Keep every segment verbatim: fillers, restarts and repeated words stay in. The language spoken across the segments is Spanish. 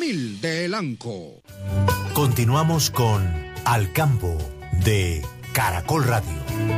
mil de Elanco. Continuamos con Al Campo de Caracol Radio.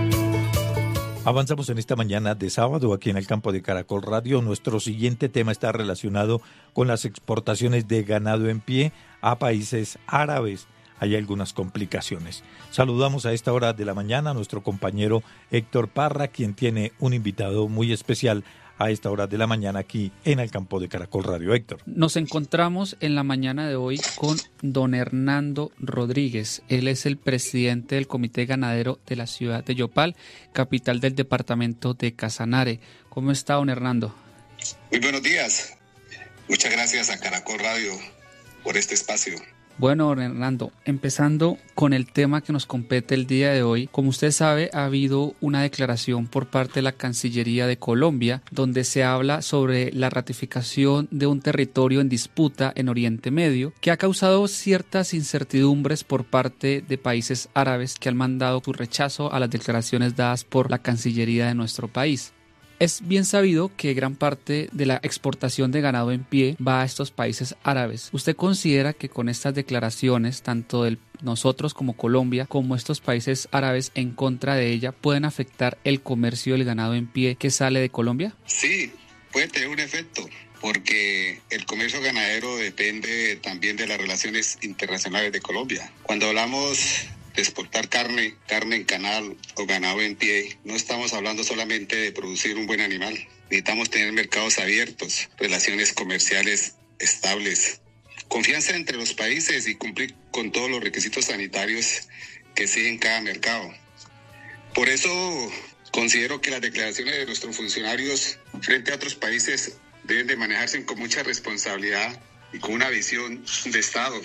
Avanzamos en esta mañana de sábado aquí en el campo de Caracol Radio. Nuestro siguiente tema está relacionado con las exportaciones de ganado en pie a países árabes. Hay algunas complicaciones. Saludamos a esta hora de la mañana a nuestro compañero Héctor Parra, quien tiene un invitado muy especial a esta hora de la mañana aquí en el campo de Caracol Radio. Héctor. Nos encontramos en la mañana de hoy con don Hernando Rodríguez. Él es el presidente del Comité Ganadero de la ciudad de Yopal, capital del departamento de Casanare. ¿Cómo está, don Hernando? Muy buenos días. Muchas gracias a Caracol Radio por este espacio. Bueno, don Hernando, empezando con el tema que nos compete el día de hoy, como usted sabe, ha habido una declaración por parte de la Cancillería de Colombia, donde se habla sobre la ratificación de un territorio en disputa en Oriente Medio, que ha causado ciertas incertidumbres por parte de países árabes que han mandado su rechazo a las declaraciones dadas por la Cancillería de nuestro país. Es bien sabido que gran parte de la exportación de ganado en pie va a estos países árabes. ¿Usted considera que con estas declaraciones, tanto de nosotros como Colombia, como estos países árabes en contra de ella, pueden afectar el comercio del ganado en pie que sale de Colombia? Sí, puede tener un efecto, porque el comercio ganadero depende también de las relaciones internacionales de Colombia. Cuando hablamos de exportar carne, carne en canal o ganado en pie, no estamos hablando solamente de producir un buen animal. Necesitamos tener mercados abiertos, relaciones comerciales estables, confianza entre los países y cumplir con todos los requisitos sanitarios que exigen cada mercado. Por eso considero que las declaraciones de nuestros funcionarios frente a otros países deben de manejarse con mucha responsabilidad y con una visión de Estado.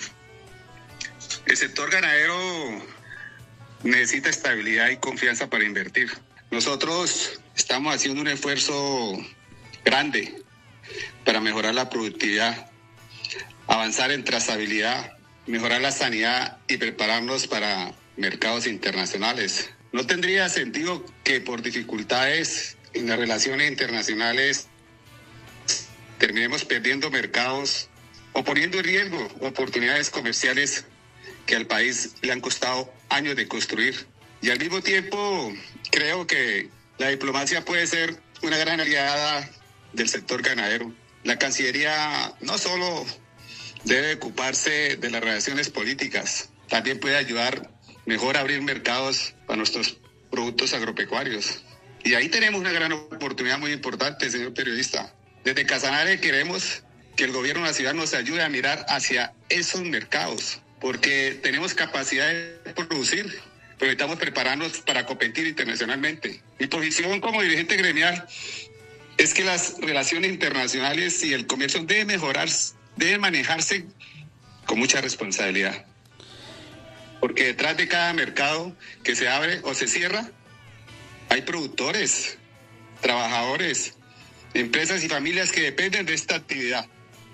El sector ganadero necesita estabilidad y confianza para invertir. Nosotros estamos haciendo un esfuerzo grande para mejorar la productividad, avanzar en trazabilidad, mejorar la sanidad y prepararnos para mercados internacionales. No tendría sentido que por dificultades en las relaciones internacionales terminemos perdiendo mercados o poniendo en riesgo oportunidades comerciales que al país le han costado años de construir. Y al mismo tiempo, creo que la diplomacia puede ser una gran aliada del sector ganadero. La Cancillería no solo debe ocuparse de las relaciones políticas, también puede ayudar mejor a abrir mercados para nuestros productos agropecuarios. Y ahí tenemos una gran oportunidad muy importante, señor periodista. Desde Casanare queremos que el gobierno nacional nos ayude a mirar hacia esos mercados, porque tenemos capacidad de producir, pero necesitamos prepararnos para competir internacionalmente. Mi posición como dirigente gremial es que las relaciones internacionales y el comercio deben mejorar, deben manejarse con mucha responsabilidad. Porque detrás de cada mercado que se abre o se cierra, hay productores, trabajadores, empresas y familias que dependen de esta actividad.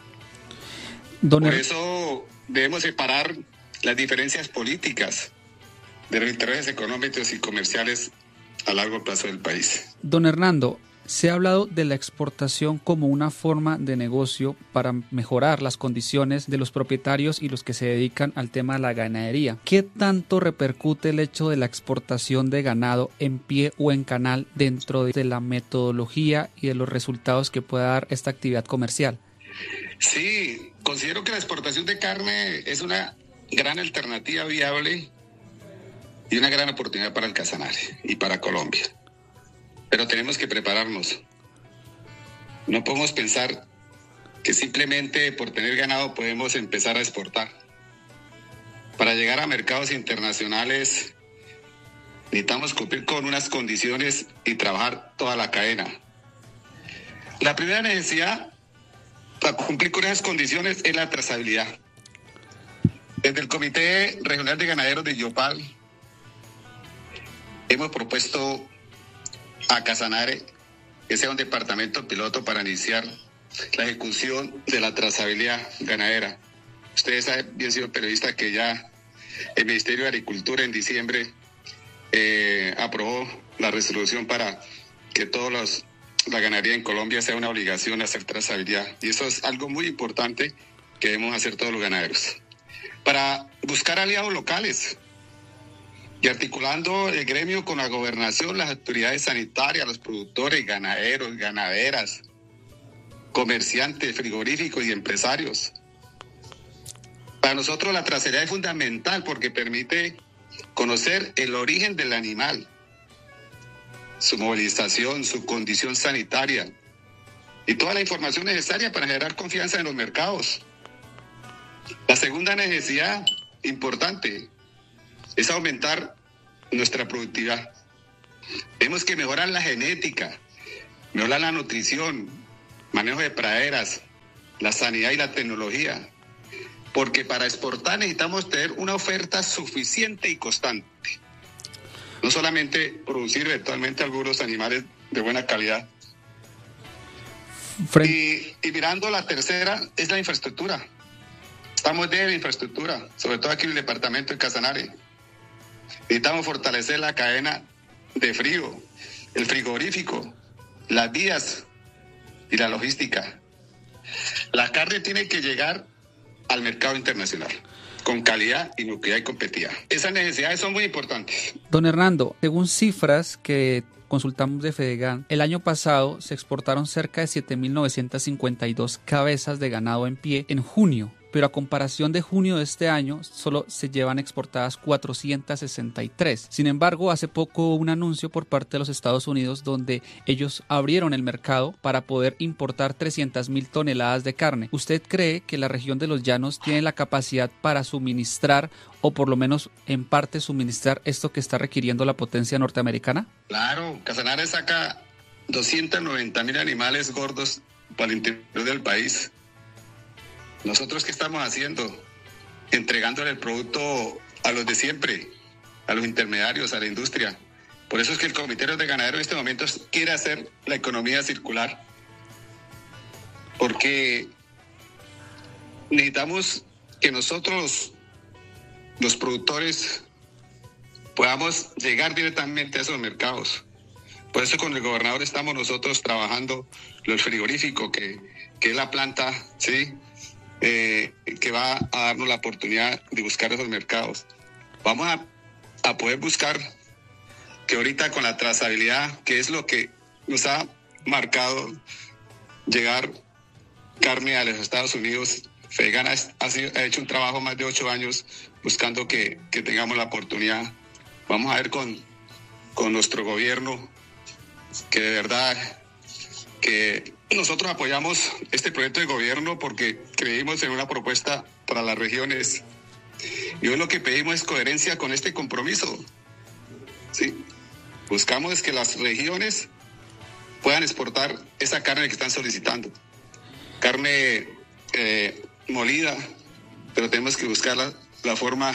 Don Por eso debemos separar las diferencias políticas de los intereses económicos y comerciales a largo plazo del país. Don Hernando, se ha hablado de la exportación como una forma de negocio para mejorar las condiciones de los propietarios y los que se dedican al tema de la ganadería. ¿Qué tanto repercute el hecho de la exportación de ganado en pie o en canal dentro de la metodología y de los resultados que pueda dar esta actividad comercial? Sí, considero que la exportación de carne es una gran alternativa viable y una gran oportunidad para el Casanare y para Colombia. Pero tenemos que prepararnos. No podemos pensar que simplemente por tener ganado podemos empezar a exportar. Para llegar a mercados internacionales necesitamos cumplir con unas condiciones y trabajar toda la cadena. La primera necesidad para cumplir con esas condiciones es la trazabilidad. Desde el Comité Regional de Ganaderos de Yopal hemos propuesto a Casanare que sea un departamento piloto para iniciar la ejecución de la trazabilidad ganadera. Ustedes saben bien, señor periodista, que ya el Ministerio de Agricultura en diciembre eh, aprobó la resolución para que todos los la ganadería en Colombia sea una obligación hacer trazabilidad. Y eso es algo muy importante que debemos hacer todos los ganaderos. Para buscar aliados locales y articulando el gremio con la gobernación, las autoridades sanitarias, los productores, ganaderos, ganaderas, comerciantes, frigoríficos y empresarios. Para nosotros la trazabilidad es fundamental porque permite conocer el origen del animal, su movilización, su condición sanitaria y toda la información necesaria para generar confianza en los mercados. La segunda necesidad importante es aumentar nuestra productividad. Tenemos que mejorar la genética, mejorar la nutrición, manejo de praderas, la sanidad y la tecnología, porque para exportar necesitamos tener una oferta suficiente y constante. No solamente producir eventualmente algunos animales de buena calidad. Y, y mirando la tercera es la infraestructura. Estamos de infraestructura, sobre todo aquí en el departamento de Casanare. Necesitamos fortalecer la cadena de frío, el frigorífico, las vías y la logística. La carne tiene que llegar al mercado internacional con calidad, inocuidad y competitividad. Esas necesidades son muy importantes. Don Hernando, según cifras que consultamos de Fedegan, el año pasado se exportaron cerca de siete mil novecientas cincuenta y dos cabezas de ganado en pie en junio, pero a comparación de junio de este año solo se llevan exportadas cuatrocientas sesenta y tres. Sin embargo, hace poco hubo un anuncio por parte de los Estados Unidos donde ellos abrieron el mercado para poder importar trescientas mil toneladas de carne. ¿Usted cree que la región de los Llanos tiene la capacidad para suministrar o por lo menos en parte suministrar esto que está requiriendo la potencia norteamericana? Claro, Casanare saca doscientos noventa mil animales gordos para el interior del país. ¿Nosotros qué estamos haciendo? Entregándole el producto a los de siempre, a los intermediarios, a la industria. Por eso es que el Comité de Ganaderos en este momento quiere hacer la economía circular. Porque necesitamos que nosotros, los productores, podamos llegar directamente a esos mercados. Por eso con el gobernador estamos nosotros trabajando el frigorífico, que, que es la planta, ¿sí?, Eh, que va a darnos la oportunidad de buscar esos mercados. Vamos a, a poder buscar que ahorita con la trazabilidad, que es lo que nos ha marcado llegar carne a los Estados Unidos, Fedegan ha, ha, sido, ha hecho un trabajo más de ocho años buscando que, que tengamos la oportunidad. Vamos a ver con, con nuestro gobierno que de verdad que nosotros apoyamos este proyecto de gobierno porque creímos en una propuesta para las regiones. Y hoy lo que pedimos es coherencia con este compromiso. ¿Sí? Buscamos que las regiones puedan exportar esa carne que están solicitando. Carne eh, molida, pero tenemos que buscar la, la forma,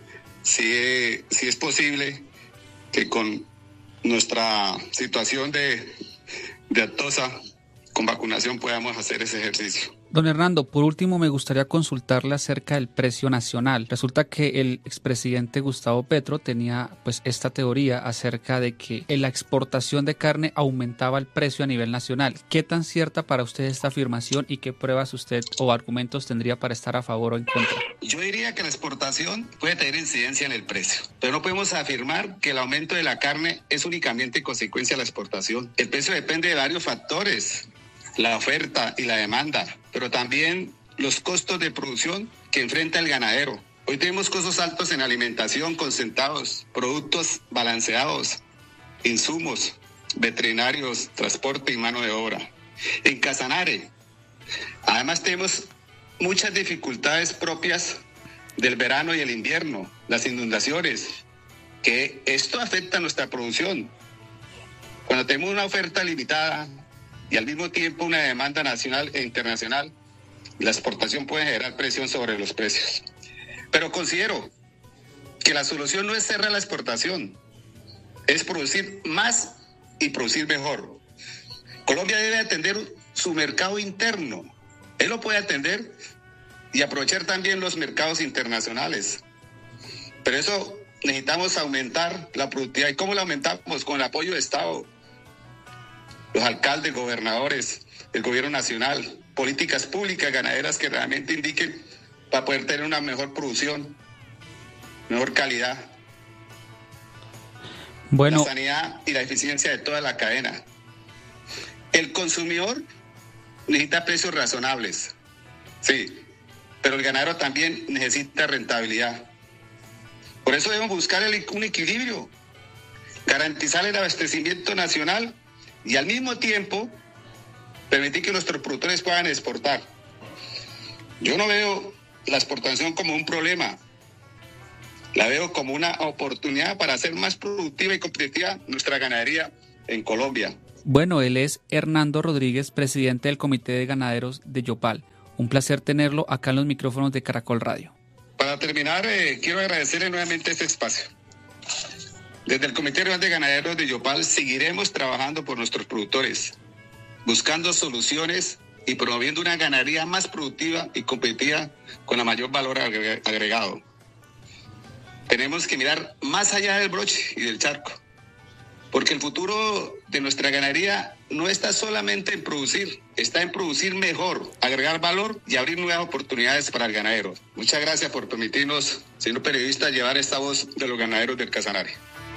si, si es posible, que con nuestra situación de, de Atosa, con vacunación podamos hacer ese ejercicio. Don Hernando, por último me gustaría consultarle acerca del precio nacional. Resulta que el expresidente Gustavo Petro tenía pues esta teoría acerca de que en la exportación de carne aumentaba el precio a nivel nacional. ¿Qué tan cierta para usted esta afirmación y qué pruebas usted o argumentos tendría para estar a favor o en contra? Yo diría que la exportación puede tener incidencia en el precio, pero no podemos afirmar que el aumento de la carne es únicamente consecuencia de la exportación. El precio depende de varios factores, la oferta y la demanda, pero también los costos de producción que enfrenta el ganadero. Hoy tenemos costos altos en alimentación, concentrados, productos balanceados, insumos, veterinarios, transporte y mano de obra. En Casanare, además tenemos muchas dificultades propias del verano y el invierno, las inundaciones, que esto afecta a nuestra producción. Cuando tenemos una oferta limitada y al mismo tiempo una demanda nacional e internacional, la exportación puede generar presión sobre los precios. Pero considero que la solución no es cerrar la exportación, es producir más y producir mejor. Colombia debe atender su mercado interno, él lo puede atender y aprovechar también los mercados internacionales. Pero eso necesitamos aumentar la productividad. ¿Y cómo la aumentamos? Con el apoyo del Estado, los alcaldes, gobernadores, el gobierno nacional, políticas públicas ganaderas que realmente indiquen para poder tener una mejor producción, mejor calidad, bueno, la sanidad y la eficiencia de toda la cadena. El consumidor necesita precios razonables, sí, pero el ganadero también necesita rentabilidad. Por eso debemos buscar el, un equilibrio, garantizar el abastecimiento nacional y al mismo tiempo permitir que nuestros productores puedan exportar. Yo no veo la exportación como un problema, la veo como una oportunidad para hacer más productiva y competitiva nuestra ganadería en Colombia. Bueno, él es Hernando Rodríguez, presidente del Comité de Ganaderos de Yopal. Un placer tenerlo acá en los micrófonos de Caracol Radio. Para terminar, eh, quiero agradecerle nuevamente este espacio. Desde el Comité Regional de Ganaderos de Yopal seguiremos trabajando por nuestros productores, buscando soluciones y promoviendo una ganadería más productiva y competitiva con la mayor valor agregado. Tenemos que mirar más allá del broche y del charco, porque el futuro de nuestra ganadería no está solamente en producir, está en producir mejor, agregar valor y abrir nuevas oportunidades para el ganadero. Muchas gracias por permitirnos, señor periodista, llevar esta voz de los ganaderos del Casanare.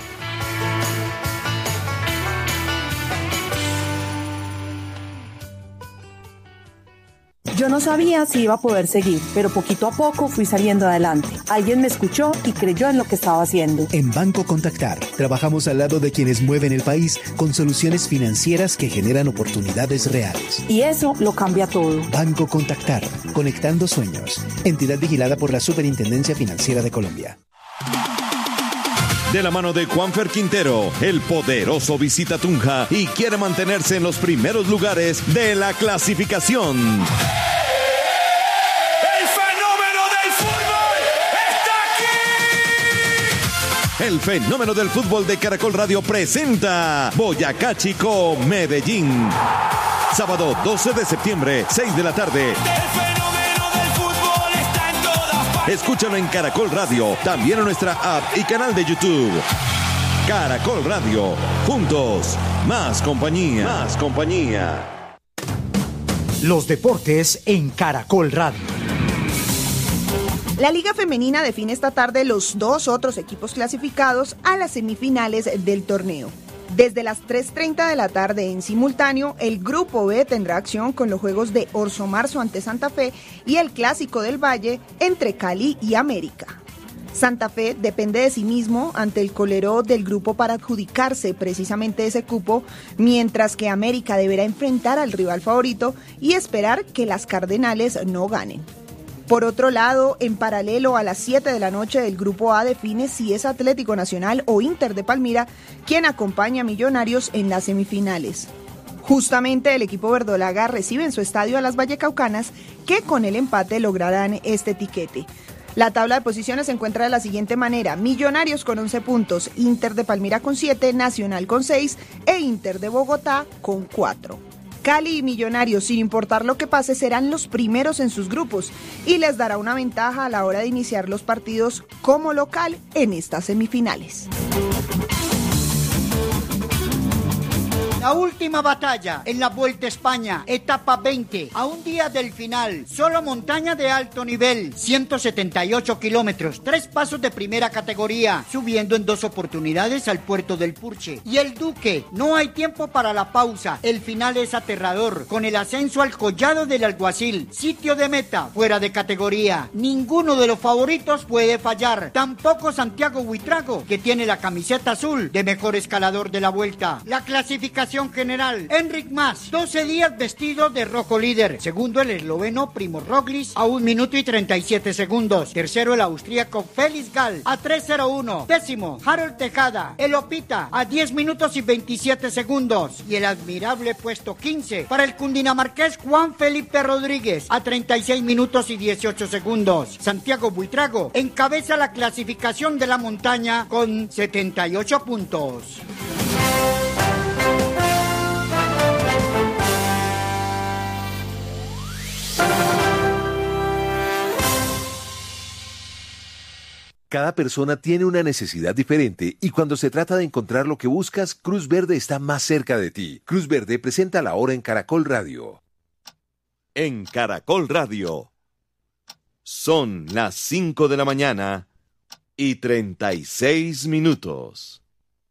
Yo no sabía si iba a poder seguir, pero poquito a poco fui saliendo adelante. Alguien me escuchó y creyó en lo que estaba haciendo. En Banco Contactar, trabajamos al lado de quienes mueven el país con soluciones financieras que generan oportunidades reales. Y eso lo cambia todo. Banco Contactar, conectando sueños. Entidad vigilada por la Superintendencia Financiera de Colombia. De la mano de Juanfer Quintero, el poderoso visita Tunja y quiere mantenerse en los primeros lugares de la clasificación. ¡El fenómeno del fútbol está aquí! El fenómeno del fútbol de Caracol Radio presenta Boyacá Chico, Medellín. Sábado doce de septiembre, seis de la tarde. Escúchalo en Caracol Radio, también en nuestra app y canal de YouTube. Caracol Radio, juntos, más compañía. Más compañía. Los deportes en Caracol Radio. La Liga Femenina define esta tarde los dos otros equipos clasificados a las semifinales del torneo. Desde las tres treinta de la tarde en simultáneo, el Grupo B tendrá acción con los juegos de Orso Marzo ante Santa Fe y el Clásico del Valle entre Cali y América. Santa Fe depende de sí mismo ante el colero del grupo para adjudicarse precisamente ese cupo, mientras que América deberá enfrentar al rival favorito y esperar que las Cardenales no ganen. Por otro lado, en paralelo a las siete de la noche, el Grupo A define si es Atlético Nacional o Inter de Palmira quien acompaña a Millonarios en las semifinales. Justamente el equipo verdolaga recibe en su estadio a las Vallecaucanas, que con el empate lograrán este tiquete. La tabla de posiciones se encuentra de la siguiente manera: Millonarios con once puntos, Inter de Palmira con siete, Nacional con seis e Inter de Bogotá con cuatro. Cali y Millonarios, sin importar lo que pase, serán los primeros en sus grupos y les dará una ventaja a la hora de iniciar los partidos como local en estas semifinales. La última batalla en la Vuelta a España, etapa veinte, a un día del final, solo montaña de alto nivel, ciento setenta y ocho kilómetros, tres pasos de primera categoría, subiendo en dos oportunidades al puerto del Purche. Y el Duque, no hay tiempo para la pausa, el final es aterrador, con el ascenso al Collado del Alguacil, sitio de meta, fuera de categoría. Ninguno de los favoritos puede fallar, tampoco Santiago Buitrago, que tiene la camiseta azul de mejor escalador de la Vuelta. La clasificación general: Enric Mas, doce días vestido de rojo líder. Segundo, el esloveno Primo Roglic a un minuto y treinta y siete segundos. Tercero, el austríaco Felix Gall a tres cero uno. Décimo, Harold Tejada, el Opita a diez minutos y veintisiete segundos. Y el admirable puesto quince para el cundinamarqués Juan Felipe Rodríguez a treinta y seis minutos y dieciocho segundos. Santiago Buitrago encabeza la clasificación de la montaña con setenta y ocho puntos. Cada persona tiene una necesidad diferente y cuando se trata de encontrar lo que buscas, Cruz Verde está más cerca de ti. Cruz Verde presenta La Hora en Caracol Radio. en Caracol Radio. Son las cinco de la mañana y treinta y seis minutos.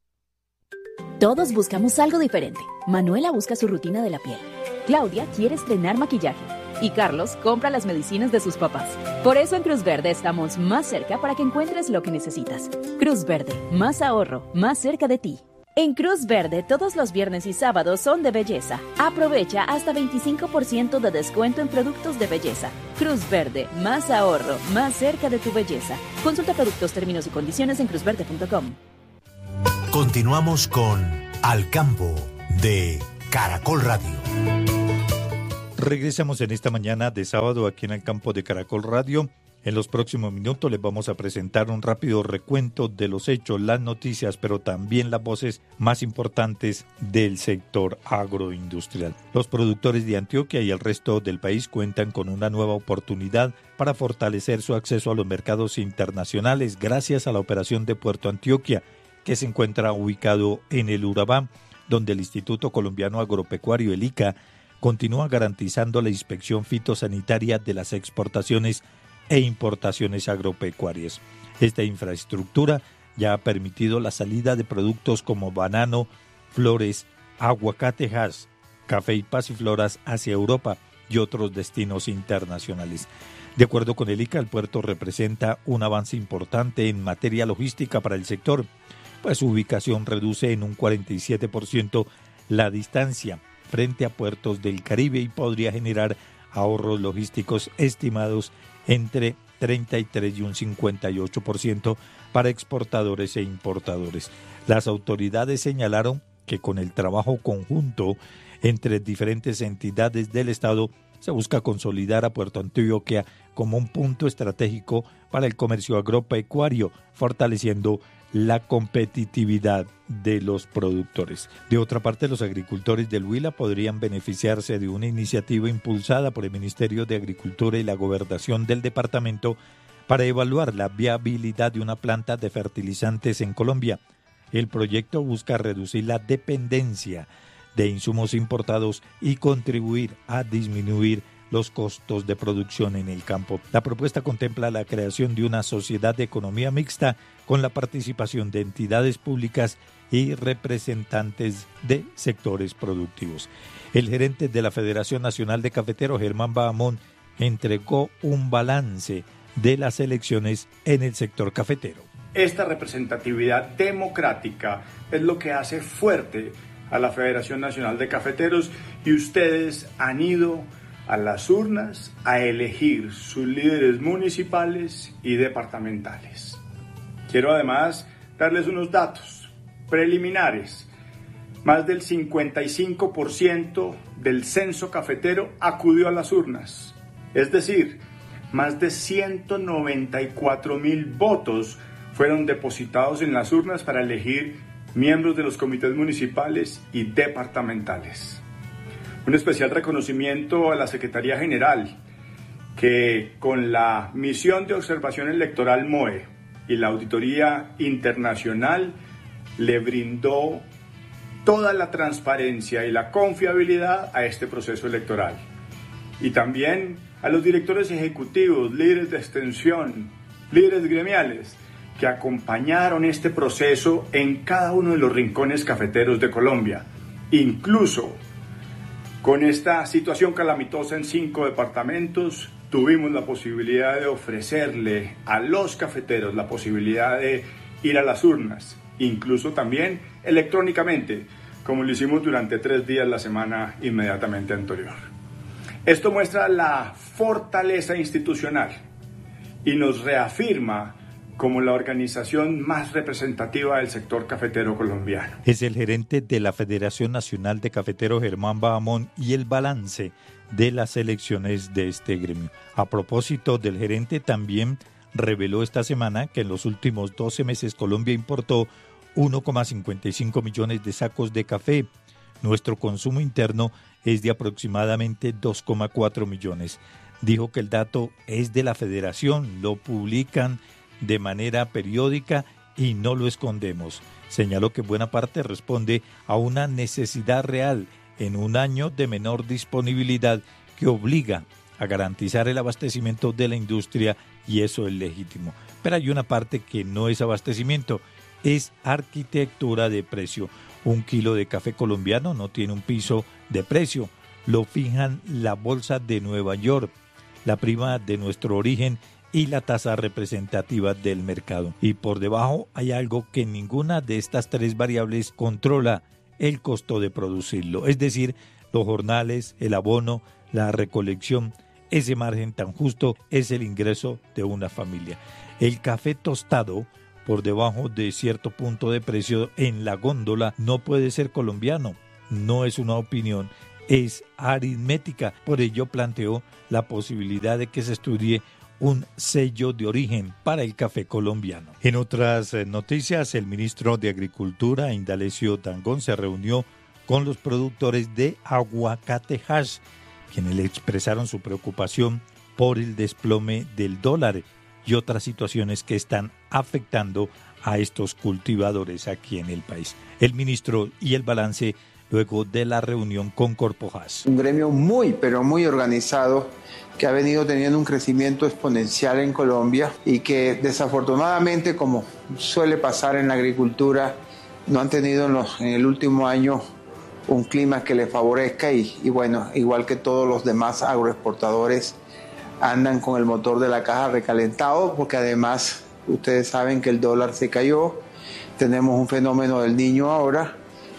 Todos buscamos algo diferente. Manuela busca su rutina de la piel. Claudia quiere estrenar maquillaje. Y Carlos compra las medicinas de sus papás. Por eso en Cruz Verde estamos más cerca para que encuentres lo que necesitas. Cruz Verde, más ahorro, más cerca de ti. En Cruz Verde, todos los viernes y sábados son de belleza. Aprovecha hasta veinticinco por ciento de descuento en productos de belleza. Cruz Verde, más ahorro, más cerca de tu belleza. Consulta productos, términos y condiciones en cruz verde punto com. Continuamos con Al Campo de Caracol Radio. Regresamos en esta mañana de sábado aquí en el campo de Caracol Radio. En los próximos minutos les vamos a presentar un rápido recuento de los hechos, las noticias, pero también las voces más importantes del sector agroindustrial. Los productores de Antioquia y el resto del país cuentan con una nueva oportunidad para fortalecer su acceso a los mercados internacionales gracias a la operación de Puerto Antioquia, que se encuentra ubicado en el Urabá, donde el Instituto Colombiano Agropecuario, el ICA, continúa garantizando la inspección fitosanitaria de las exportaciones e importaciones agropecuarias. Esta infraestructura ya ha permitido la salida de productos como banano, flores, aguacatejas, café y pasifloras hacia Europa y otros destinos internacionales. De acuerdo con el ICA, el puerto representa un avance importante en materia logística para el sector, pues su ubicación reduce en un cuarenta y siete por ciento la distancia frente a puertos del Caribe y podría generar ahorros logísticos estimados entre treinta y tres y un cincuenta y ocho por ciento para exportadores e importadores. Las autoridades señalaron que con el trabajo conjunto entre diferentes entidades del Estado se busca consolidar a Puerto Antioquia como un punto estratégico para el comercio agropecuario, fortaleciendo la competitividad de los productores. De otra parte, los agricultores del Huila podrían beneficiarse de una iniciativa impulsada por el Ministerio de Agricultura y la Gobernación del departamento para evaluar la viabilidad de una planta de fertilizantes en Colombia. El proyecto busca reducir la dependencia de insumos importados y contribuir a disminuir los costos de producción en el campo. La propuesta contempla la creación de una sociedad de economía mixta con la participación de entidades públicas y representantes de sectores productivos. El gerente de la Federación Nacional de Cafeteros, Germán Bahamón, entregó un balance de las elecciones en el sector cafetero. Esta representatividad democrática es lo que hace fuerte a la Federación Nacional de Cafeteros y ustedes han ido a las urnas a elegir sus líderes municipales y departamentales. Quiero además darles unos datos preliminares. Más del cincuenta y cinco por ciento del censo cafetero acudió a las urnas. Es decir, más de ciento noventa y cuatro mil votos fueron depositados en las urnas para elegir miembros de los comités municipales y departamentales. Un especial reconocimiento a la Secretaría General, que con la misión de observación electoral M O E y la auditoría internacional le brindó toda la transparencia y la confiabilidad a este proceso electoral. Y también a los directores ejecutivos, líderes de extensión, líderes gremiales, que acompañaron este proceso en cada uno de los rincones cafeteros de Colombia, incluso con esta situación calamitosa en cinco departamentos, tuvimos la posibilidad de ofrecerle a los cafeteros la posibilidad de ir a las urnas, incluso también electrónicamente, como lo hicimos durante tres días la semana inmediatamente anterior. Esto muestra la fortaleza institucional y nos reafirma como la organización más representativa del sector cafetero colombiano. Es el gerente de la Federación Nacional de Cafeteros, Germán Bahamón, y el balance de las elecciones de este gremio. A propósito del gerente, también reveló esta semana que en los últimos doce meses Colombia importó uno coma cincuenta y cinco millones de sacos de café. Nuestro consumo interno es de aproximadamente dos coma cuatro millones. Dijo que el dato es de la Federación, lo publican de manera periódica y no lo escondemos. Señaló que buena parte responde a una necesidad real en un año de menor disponibilidad que obliga a garantizar el abastecimiento de la industria y eso es legítimo. Pero hay una parte que no es abastecimiento, es arquitectura de precio. Un kilo de café colombiano no tiene un piso de precio, lo fijan la Bolsa de Nueva York, la prima de nuestro origen y la tasa representativa del mercado. Y por debajo hay algo que ninguna de estas tres variables controla: el costo de producirlo, es decir, los jornales, el abono, la recolección. Ese margen tan justo es el ingreso de una familia. El café tostado por debajo de cierto punto de precio en la góndola no puede ser colombiano. No es una opinión, es aritmética. Por ello planteó la posibilidad de que se estudie un sello de origen para el café colombiano. En otras noticias, el ministro de Agricultura, Indalecio Dangond, se reunió con los productores de aguacate hash, quienes le expresaron su preocupación por el desplome del dólar y otras situaciones que están afectando a estos cultivadores aquí en el país. El ministro y el balance luego de la reunión con Corpo Hash. Un gremio muy, pero muy organizado, que ha venido teniendo un crecimiento exponencial en Colombia y que desafortunadamente, como suele pasar en la agricultura, no han tenido en, los, en el último año un clima que le favorezca y, y bueno, igual que todos los demás agroexportadores, andan con el motor de la caja recalentado, porque además ustedes saben que el dólar se cayó, tenemos un fenómeno del Niño ahora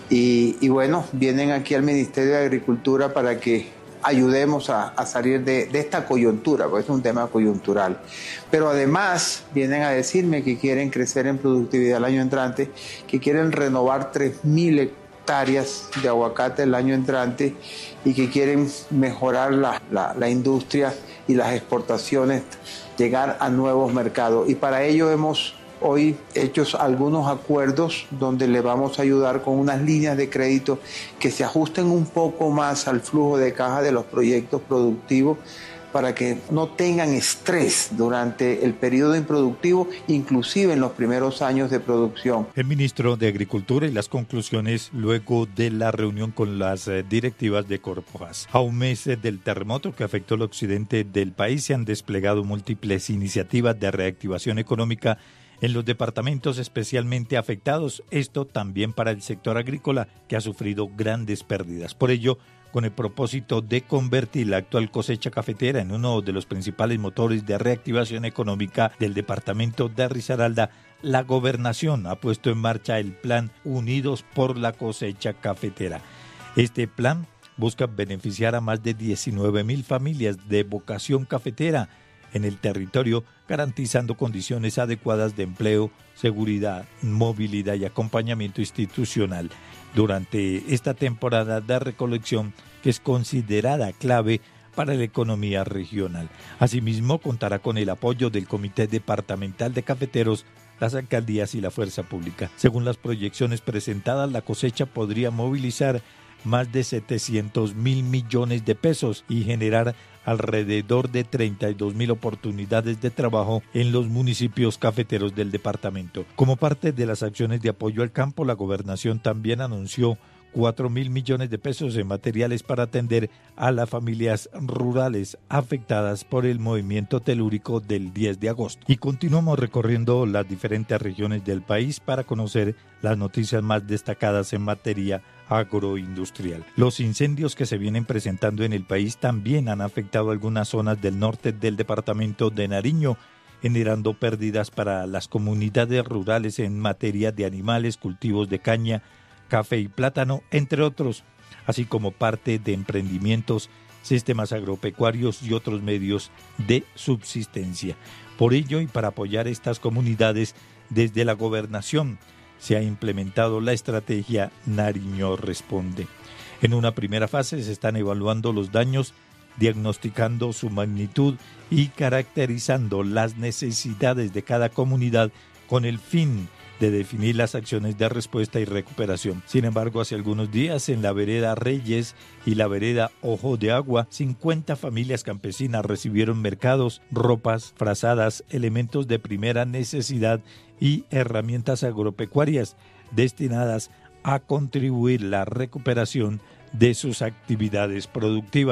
y, y bueno, vienen aquí al Ministerio de Agricultura para que ayudemos a, a salir de, de esta coyuntura, porque es un tema coyuntural. Pero además vienen a decirme que quieren crecer en productividad el año entrante, que quieren renovar tres mil hectáreas de aguacate el año entrante y que quieren mejorar la, la, la industria y las exportaciones, llegar a nuevos mercados. Y para ello hemos hoy hecho algunos acuerdos donde le vamos a ayudar con unas líneas de crédito que se ajusten un poco más al flujo de caja de los proyectos productivos para que no tengan estrés durante el periodo improductivo, inclusive en los primeros años de producción. El ministro de Agricultura y las conclusiones luego de la reunión con las directivas de Corpo Hash. A un mes del terremoto que afectó el occidente del país, se han desplegado múltiples iniciativas de reactivación económica en los departamentos especialmente afectados, esto también para el sector agrícola, que ha sufrido grandes pérdidas. Por ello, con el propósito de convertir la actual cosecha cafetera en uno de los principales motores de reactivación económica del departamento de Risaralda, la gobernación ha puesto en marcha el plan Unidos por la Cosecha Cafetera. Este plan busca beneficiar a más de diecinueve mil familias de vocación cafetera en el territorio, garantizando condiciones adecuadas de empleo, seguridad, movilidad y acompañamiento institucional durante esta temporada de recolección, que es considerada clave para la economía regional. Asimismo, contará con el apoyo del Comité Departamental de Cafeteros, las alcaldías y la fuerza pública. Según las proyecciones presentadas, la cosecha podría movilizar más de setecientos mil millones de pesos y generar alrededor de treinta y dos mil oportunidades de trabajo en los municipios cafeteros del departamento. Como parte de las acciones de apoyo al campo, la gobernación también anunció cuatro mil millones de pesos en materiales para atender a las familias rurales afectadas por el movimiento telúrico del diez de agosto. Y continuamos recorriendo las diferentes regiones del país para conocer las noticias más destacadas en materia agroindustrial. Los incendios que se vienen presentando en el país también han afectado algunas zonas del norte del departamento de Nariño, generando pérdidas para las comunidades rurales en materia de animales, cultivos de caña, café y plátano, entre otros, así como parte de emprendimientos, sistemas agropecuarios y otros medios de subsistencia. Por ello, y para apoyar estas comunidades, desde la gobernación se ha implementado la estrategia Nariño Responde. En una primera fase se están evaluando los daños, diagnosticando su magnitud y caracterizando las necesidades de cada comunidad con el fin de definir las acciones de respuesta y recuperación. Sin embargo, hace algunos días en la vereda Reyes y la vereda Ojo de Agua, cincuenta familias campesinas recibieron mercados, ropas, frazadas, elementos de primera necesidad y herramientas agropecuarias destinadas a contribuir a la recuperación de sus actividades productivas.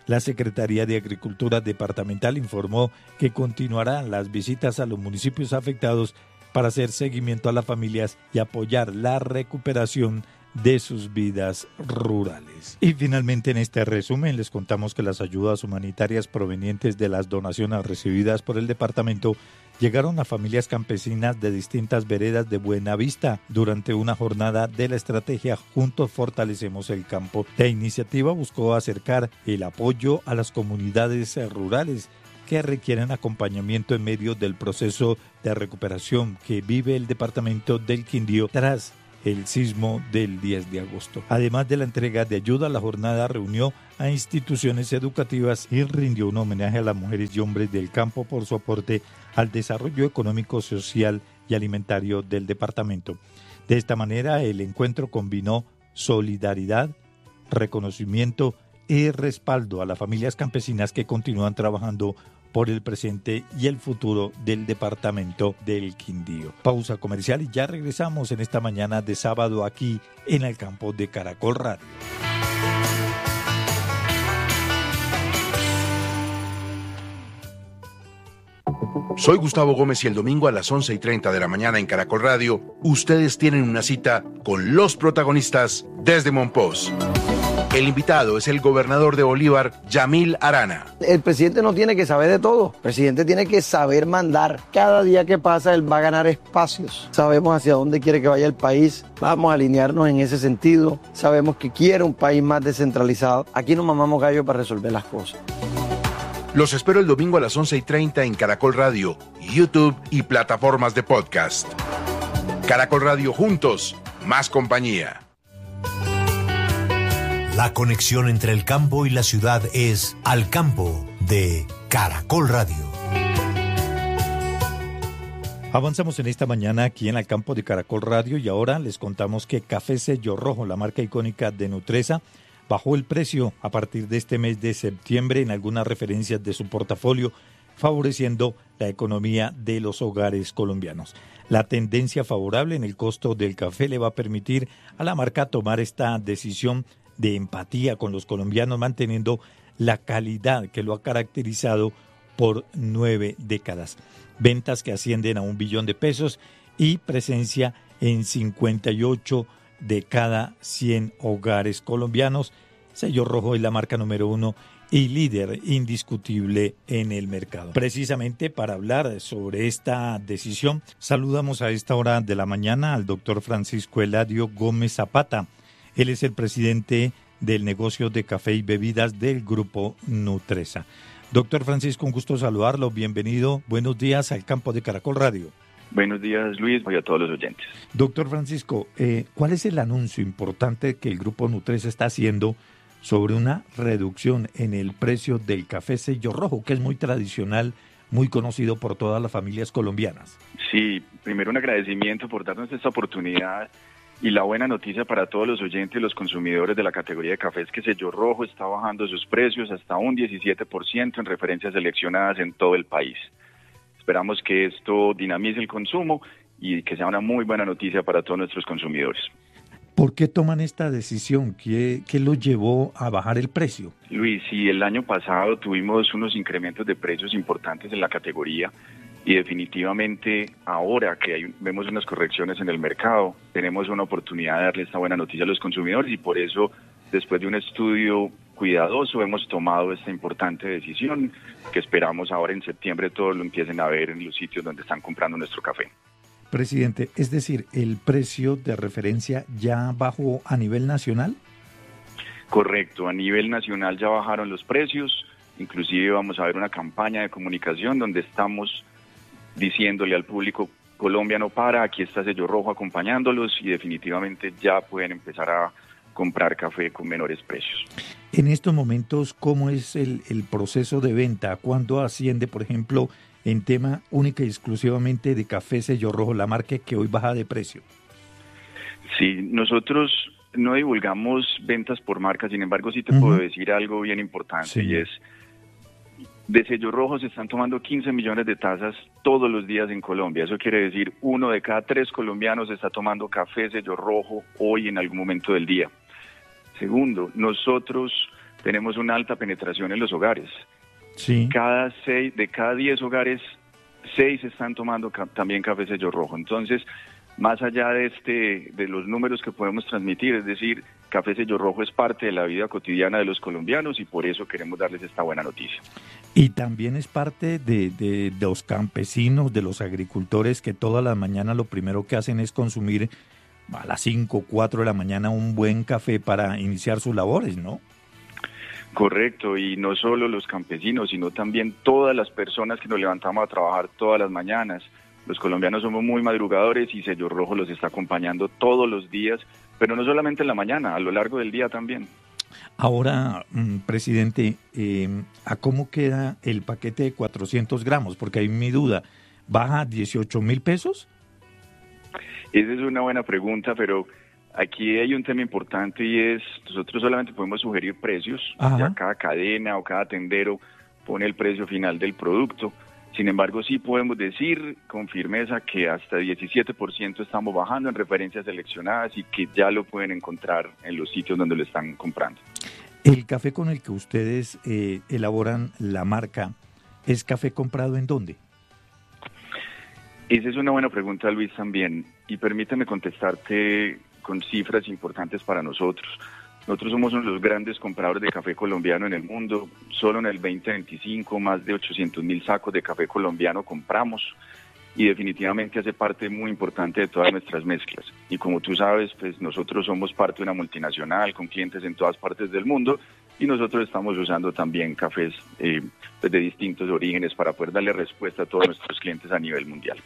La Secretaría de Agricultura Departamental informó que continuarán las visitas a los municipios afectados para hacer seguimiento a las familias y apoyar la recuperación de sus vidas rurales. Y finalmente en este resumen les contamos que las ayudas humanitarias provenientes de las donaciones recibidas por el departamento llegaron a familias campesinas de distintas veredas de Buenavista durante una jornada de la estrategia Juntos Fortalecemos el Campo. La iniciativa buscó acercar el apoyo a las comunidades rurales que requieren acompañamiento en medio del proceso de recuperación que vive el departamento del Quindío tras el sismo del diez de agosto. Además de la entrega de ayuda, la jornada reunió a instituciones educativas y rindió un homenaje a las mujeres y hombres del campo por su aporte al desarrollo económico, social y alimentario del departamento. De esta manera, el encuentro combinó solidaridad, reconocimiento y respaldo a las familias campesinas que continúan trabajando por el presente y el futuro del departamento del Quindío. Pausa comercial y ya regresamos en esta mañana de sábado aquí en el campo de Caracol Radio. Soy Gustavo Gómez y el domingo a las once y treinta de la mañana en Caracol Radio, ustedes tienen una cita con los protagonistas desde Monpós. El invitado es el gobernador de Bolívar, Yamil Arana. El presidente no tiene que saber de todo. El presidente tiene que saber mandar. Cada día que pasa, él va a ganar espacios. Sabemos hacia dónde quiere que vaya el país. Vamos a alinearnos en ese sentido. Sabemos que quiere un país más descentralizado. Aquí no mamamos gallo para resolver las cosas. Los espero el domingo a las once y treinta en Caracol Radio, YouTube y plataformas de podcast. Caracol Radio, juntos, más compañía. La conexión entre el campo y la ciudad es Al Campo de Caracol Radio. Avanzamos en esta mañana aquí en Al Campo de Caracol Radio y ahora les contamos que Café Sello Rojo, la marca icónica de Nutresa, bajó el precio a partir de este mes de septiembre en algunas referencias de su portafolio, favoreciendo la economía de los hogares colombianos. La tendencia favorable en el costo del café le va a permitir a la marca tomar esta decisión de empatía con los colombianos, manteniendo la calidad que lo ha caracterizado por nueve décadas. Ventas que ascienden a un billón de pesos y presencia en cincuenta y ocho de cada cien hogares colombianos. Sello Rojo es la marca número uno y líder indiscutible en el mercado. Precisamente para hablar sobre esta decisión, saludamos a esta hora de la mañana al doctor Francisco Eladio Gómez Zapata. Él es el presidente del negocio de café y bebidas del Grupo Nutresa. Doctor Francisco, un gusto saludarlo. Bienvenido. Buenos días al campo de Caracol Radio. Buenos días, Luis, y a todos los oyentes. Doctor Francisco, eh, ¿cuál es el anuncio importante que el Grupo Nutresa está haciendo sobre una reducción en el precio del café Sello Rojo, que es muy tradicional, muy conocido por todas las familias colombianas? Sí, primero un agradecimiento por darnos esta oportunidad. Y la buena noticia para todos los oyentes y los consumidores de la categoría de café es que Sello Rojo está bajando sus precios hasta un diecisiete por ciento en referencias seleccionadas en todo el país. Esperamos que esto dinamice el consumo y que sea una muy buena noticia para todos nuestros consumidores. ¿Por qué toman esta decisión? ¿Qué, qué los llevó a bajar el precio? Luis, sí, el año pasado tuvimos unos incrementos de precios importantes en la categoría. Y definitivamente ahora que hay, vemos unas correcciones en el mercado, tenemos una oportunidad de darle esta buena noticia a los consumidores y por eso, después de un estudio cuidadoso, hemos tomado esta importante decisión que esperamos ahora en septiembre todos lo empiecen a ver en los sitios donde están comprando nuestro café. Presidente, es decir, ¿el precio de referencia ya bajó a nivel nacional? Correcto, a nivel nacional ya bajaron los precios, inclusive vamos a ver una campaña de comunicación donde estamos diciéndole al público: Colombia no para, aquí está Sello Rojo acompañándolos y definitivamente ya pueden empezar a comprar café con menores precios. En estos momentos, ¿cómo es el, el proceso de venta? ¿Cuándo asciende, por ejemplo, en tema única y exclusivamente de café Sello Rojo, la marca que hoy baja de precio? Sí, nosotros no divulgamos ventas por marca, sin embargo sí te uh-huh. puedo decir algo bien importante, sí. Y es: de Sello Rojo se están tomando quince millones de tazas todos los días en Colombia. Eso quiere decir uno de cada tres colombianos está tomando café Sello Rojo hoy en algún momento del día. Segundo, nosotros tenemos una alta penetración en los hogares. Sí. Cada seis, de cada diez hogares, seis están tomando ca- también café sello rojo. Entonces, más allá de este, de los números que podemos transmitir, es decir, café sello rojo es parte de la vida cotidiana de los colombianos y por eso queremos darles esta buena noticia. Y también es parte de, de, de los campesinos, de los agricultores que toda la mañana lo primero que hacen es consumir a las cinco o cuatro de la mañana un buen café para iniciar sus labores, ¿no? Correcto, y no solo los campesinos, sino también todas las personas que nos levantamos a trabajar todas las mañanas. Los colombianos somos muy madrugadores y Sello Rojo los está acompañando todos los días, pero no solamente en la mañana, a lo largo del día también. Ahora, presidente, eh, ¿a cómo queda el paquete de cuatrocientos gramos? Porque hay mi duda, ¿baja a dieciocho mil pesos? Esa es una buena pregunta, pero aquí hay un tema importante y es, nosotros solamente podemos sugerir precios, Ajá. ya cada cadena o cada tendero pone el precio final del producto. Sin embargo, sí podemos decir con firmeza que hasta diecisiete por ciento estamos bajando en referencias seleccionadas y que ya lo pueden encontrar en los sitios donde lo están comprando. ¿El café con el que ustedes eh, elaboran la marca es café comprado en dónde? Esa es una buena pregunta, Luis, también. Y permítame contestarte con cifras importantes para nosotros. Nosotros somos uno de los grandes compradores de café colombiano en el mundo. Solo en el veinte veinticinco más de ochocientos mil sacos de café colombiano compramos y definitivamente hace parte muy importante de todas nuestras mezclas. Y como tú sabes, pues nosotros somos parte de una multinacional con clientes en todas partes del mundo y nosotros estamos usando también cafés eh, pues de distintos orígenes para poder darle respuesta a todos nuestros clientes a nivel mundial.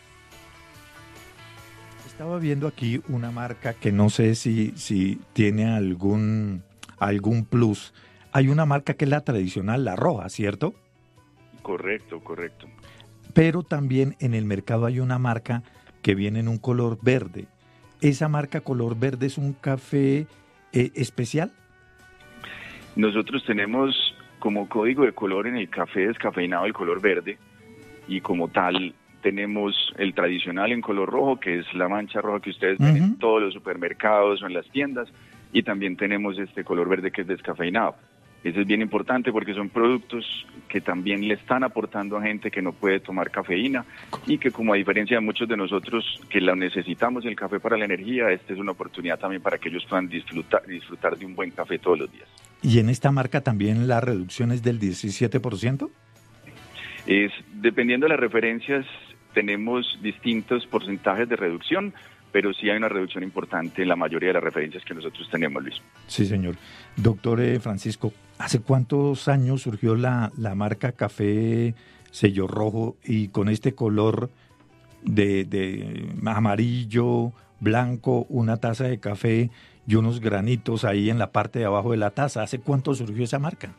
Estaba viendo aquí una marca que no sé si, si tiene algún, algún plus. Hay una marca que es la tradicional, la roja, ¿cierto? Correcto, correcto. Pero también en el mercado hay una marca que viene en un color verde. ¿Esa marca color verde es un café eh, especial? Nosotros tenemos como código de color en el café descafeinado el color verde y como tal tenemos el tradicional en color rojo, que es la mancha roja que ustedes ven uh-huh. en todos los supermercados o en las tiendas, y también tenemos este color verde que es descafeinado. Eso es bien importante porque son productos que también le están aportando a gente que no puede tomar cafeína y que, como a diferencia de muchos de nosotros que la necesitamos el café para la energía, esta es una oportunidad también para que ellos puedan disfrutar, disfrutar de un buen café todos los días. ¿Y en esta marca también la reducción es del diecisiete por ciento? Es, dependiendo de las referencias, tenemos distintos porcentajes de reducción, pero sí hay una reducción importante en la mayoría de las referencias que nosotros tenemos, Luis. Sí, señor. Doctor eh, Francisco, ¿hace cuántos años surgió la, la marca Café Sello Rojo y con este color de, de amarillo, blanco, una taza de café y unos granitos ahí en la parte de abajo de la taza? ¿Hace cuánto surgió esa marca?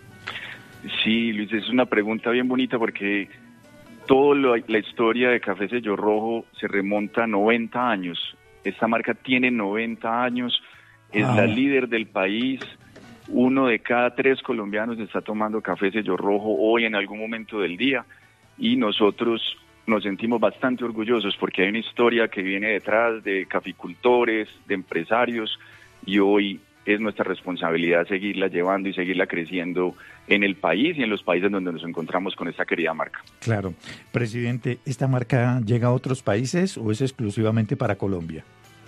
Sí, Luis, es una pregunta bien bonita porque toda la historia de Café Sello Rojo se remonta a noventa años. Esta marca tiene noventa años, es ah. la líder del país. Uno de cada tres colombianos está tomando Café Sello Rojo hoy en algún momento del día y nosotros nos sentimos bastante orgullosos porque hay una historia que viene detrás de caficultores, de empresarios y hoy es nuestra responsabilidad seguirla llevando y seguirla creciendo en el país y en los países donde nos encontramos con esta querida marca. Claro. Presidente, ¿esta marca llega a otros países o es exclusivamente para Colombia?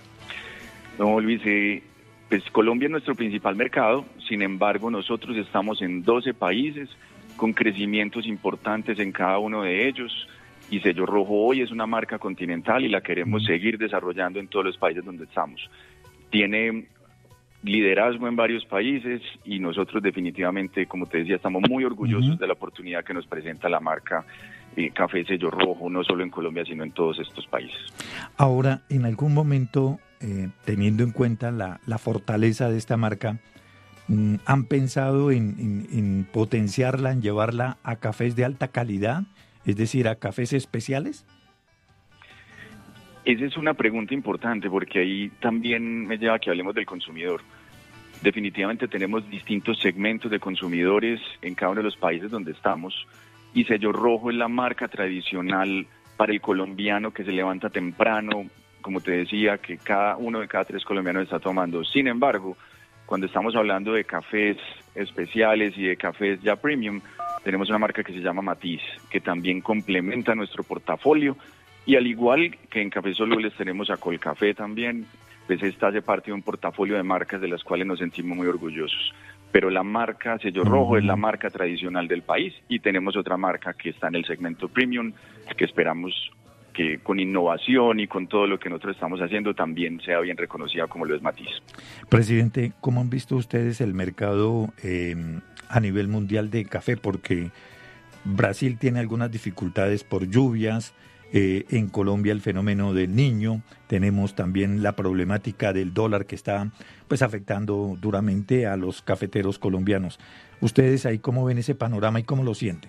No, Luis, eh, pues Colombia es nuestro principal mercado, sin embargo nosotros estamos en doce países con crecimientos importantes en cada uno de ellos y Sello Rojo hoy es una marca continental y la queremos mm. seguir desarrollando en todos los países donde estamos. Tiene liderazgo en varios países y nosotros definitivamente, como te decía, estamos muy orgullosos uh-huh. de la oportunidad que nos presenta la marca eh, Café Sello Rojo, no solo en Colombia, sino en todos estos países. Ahora, en algún momento, eh, teniendo en cuenta la, la fortaleza de esta marca, ¿han pensado en, en, en potenciarla, en llevarla a cafés de alta calidad, es decir, a cafés especiales? Esa es una pregunta importante porque ahí también me lleva a que hablemos del consumidor. Definitivamente tenemos distintos segmentos de consumidores en cada uno de los países donde estamos y Sello Rojo es la marca tradicional para el colombiano que se levanta temprano, como te decía, que cada uno de cada tres colombianos está tomando. Sin embargo, Cuando estamos hablando de cafés especiales y de cafés ya premium, tenemos una marca que se llama Matiz, que también complementa nuestro portafolio, y al igual que en cafés solubles tenemos a Colcafé también, pues esta hace parte de un portafolio de marcas de las cuales nos sentimos muy orgullosos. Pero la marca Sello Rojo es la marca tradicional del país, y tenemos otra marca que está en el segmento premium, que esperamos que con innovación y con todo lo que nosotros estamos haciendo también sea bien reconocida como lo es Matiz. Presidente, ¿cómo han visto ustedes el mercado eh, a nivel mundial de café? Porque Brasil tiene algunas dificultades por lluvias, eh, en Colombia el fenómeno del Niño, tenemos también la problemática del dólar que está pues afectando duramente a los cafeteros colombianos. ¿Ustedes ahí cómo ven ese panorama y cómo lo sienten?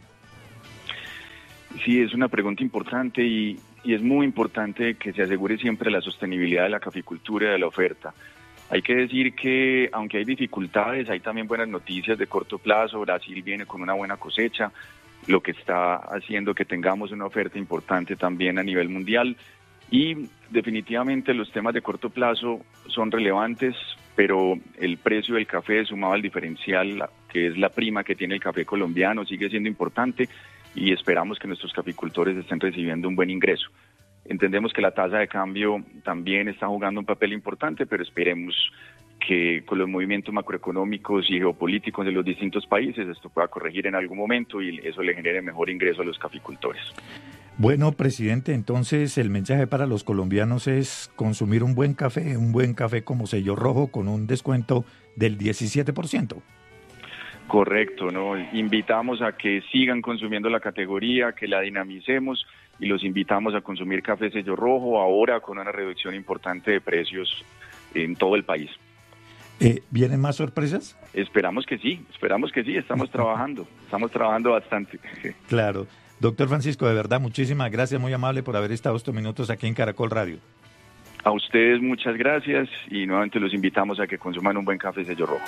Sí, es una pregunta importante y, y es muy importante que se asegure siempre la sostenibilidad de la caficultura y de la oferta. Hay que decir que aunque hay dificultades, hay también buenas noticias de corto plazo. Brasil viene con una buena cosecha, lo que está haciendo que tengamos una oferta importante también a nivel mundial, y definitivamente los temas de corto plazo son relevantes, pero el precio del café sumado al diferencial, que es la prima que tiene el café colombiano, sigue siendo importante, y esperamos que nuestros caficultores estén recibiendo un buen ingreso. Entendemos que la tasa de cambio también está jugando un papel importante, pero esperemos que con los movimientos macroeconómicos y geopolíticos de los distintos países esto pueda corregir en algún momento y eso le genere mejor ingreso a los caficultores. Bueno, presidente, entonces el mensaje para los colombianos es consumir un buen café, un buen café como Sello Rojo con un descuento del diecisiete por ciento. Correcto, ¿no? Invitamos a que sigan consumiendo la categoría, que la dinamicemos, y los invitamos a consumir café Sello Rojo ahora con una reducción importante de precios en todo el país. Eh, ¿Vienen más sorpresas? Esperamos que sí, esperamos que sí, estamos trabajando, estamos trabajando bastante. Claro. Doctor Francisco, de verdad, muchísimas gracias, muy amable por haber estado estos minutos aquí en Caracol Radio. A ustedes muchas gracias y nuevamente los invitamos a que consuman un buen café Sello Rojo.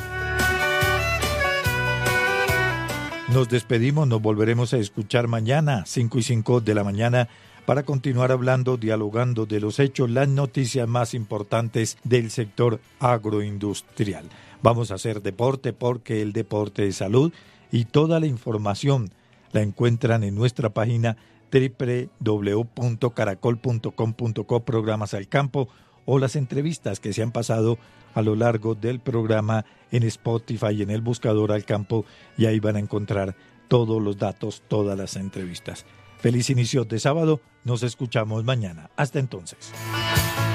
Nos despedimos, nos volveremos a escuchar mañana, cinco y cinco de la mañana, para continuar hablando, dialogando de los hechos, las noticias más importantes del sector agroindustrial. Vamos a hacer deporte porque el deporte es salud, y toda la información la encuentran en nuestra página doble u doble u doble u punto caracol punto com punto co, programas al campo, o las entrevistas que se han pasado a lo largo del programa en Spotify y en el buscador al campo, y ahí van a encontrar todos los datos, todas las entrevistas. Feliz inicio de sábado, nos escuchamos mañana. Hasta entonces.